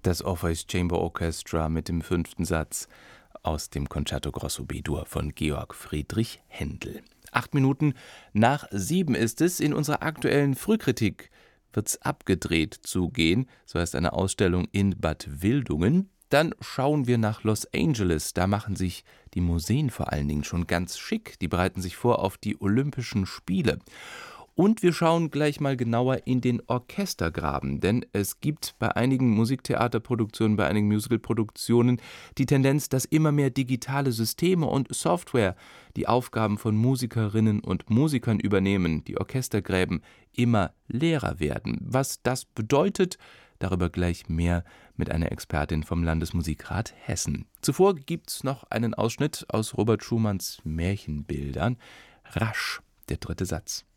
Das Orpheus Chamber Orchestra mit dem 5. Satz aus dem Concerto Grosso B-Dur von Georg Friedrich Händel. 8 Minuten nach 7 ist es. In unserer aktuellen Frühkritik wird's abgedreht zugehen. So heißt eine Ausstellung in Bad Wildungen. Dann schauen wir nach Los Angeles. Da machen sich die Museen vor allen Dingen schon ganz schick. Die bereiten sich vor auf die Olympischen Spiele. Und wir schauen gleich mal genauer in den Orchestergraben, denn es gibt bei einigen Musiktheaterproduktionen, bei einigen Musicalproduktionen die Tendenz, dass immer mehr digitale Systeme und Software die Aufgaben von Musikerinnen und Musikern übernehmen, die Orchestergräben immer leerer werden. Was das bedeutet, darüber gleich mehr mit einer Expertin vom Landesmusikrat Hessen. Zuvor gibt's noch einen Ausschnitt aus Robert Schumanns Märchenbildern. Rasch, der 3. Satz.